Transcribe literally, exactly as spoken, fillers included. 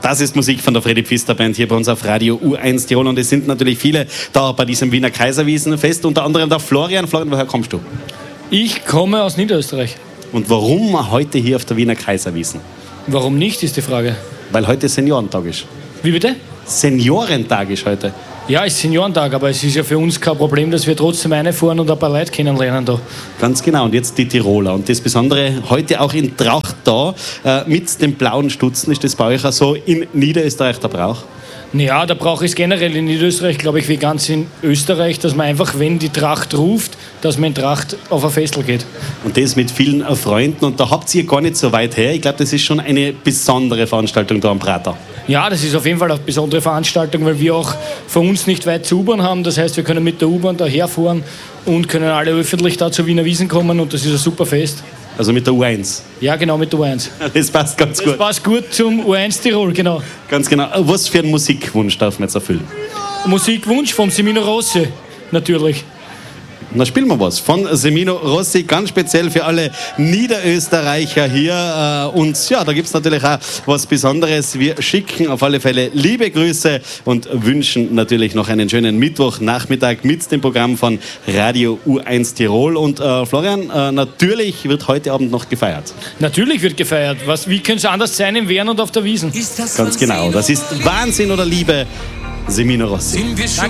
Das ist Musik von der Freddy Pfister Band hier bei uns auf Radio U eins Tirol. Und es sind natürlich viele da bei diesem Wiener Kaiserwiesenfest, unter anderem der Florian. Florian, woher kommst du? Ich komme aus Niederösterreich. Und warum heute hier auf der Wiener Kaiserwiesen? Warum nicht, ist die Frage. Weil heute Seniorentag ist. Wie bitte? Seniorentag ist heute. Ja, ist Seniorentag, aber es ist ja für uns kein Problem, dass wir trotzdem reinfahren und ein paar Leute kennenlernen da. Ganz genau, und jetzt die Tiroler. Und das Besondere heute auch in Tracht da, äh, mit den blauen Stutzen. Ist das bei euch auch so in Niederösterreich der Brauch? Ja, der Brauch ist generell in Niederösterreich, glaube ich, wie ganz in Österreich, dass man einfach, wenn die Tracht ruft, dass man in Tracht auf ein Festel geht. Und das mit vielen äh, Freunden. Und da habt ihr gar nicht so weit her. Ich glaube, das ist schon eine besondere Veranstaltung da am Prater. Ja, das ist auf jeden Fall eine besondere Veranstaltung, weil wir auch von uns nicht weit zur U-Bahn haben. Das heißt, wir können mit der U-Bahn da herfahren und können alle öffentlich da zur Wiener Wiesn kommen und das ist ein super Fest. Also mit der U eins? Ja, genau, mit der U eins. Das passt ganz gut. Das passt gut zum U eins Tirol, genau. Ganz genau. Was für einen Musikwunsch darf man jetzt erfüllen? Musikwunsch vom Semino Rossi, natürlich. Na, spielen wir was von Semino Rossi, ganz speziell für alle Niederösterreicher hier. Und ja, da gibt es natürlich auch was Besonderes. Wir schicken auf alle Fälle liebe Grüße und wünschen natürlich noch einen schönen Mittwochnachmittag mit dem Programm von Radio U eins Tirol. Und äh, Florian, äh, natürlich wird heute Abend noch gefeiert. Natürlich wird gefeiert. Was, wie könnte es anders sein im Wern und auf der Wiesn? Ganz genau. Das ist Wahnsinn oder Liebe, Semino Rossi.